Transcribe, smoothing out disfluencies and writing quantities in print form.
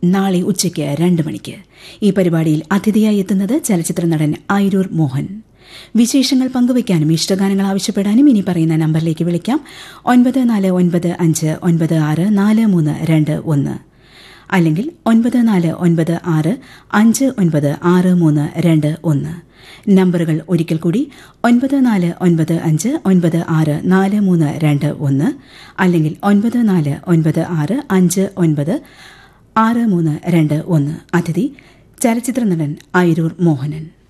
നാളെ ഉച്ചയ്ക്ക് 2 മണിക്ക്. ഈ പരിപാടിയിൽ അതിഥിയായി എത്തുന്നത് ചലച്ചിത്ര നടൻ ആയിരൂർ മോഹൻ. വിശേഷങ്ങൾ പങ്കുവയ്ക്കാനും ഇഷ്ടഗാനങ്ങൾ ആവശ്യപ്പെടാനും ഇനി പറയുന്ന നമ്പറിലേക്ക് വിളിക്കാം. 9495564321 അല്ലെങ്കിൽ 9496596321. നമ്പറുകൾ ഒരിക്കൽ കൂടി 9495964321 അല്ലെങ്കിൽ 9496596321. അതിഥി ചലച്ചിത്ര നടൻ ആയിരൂർ മോഹനൻ.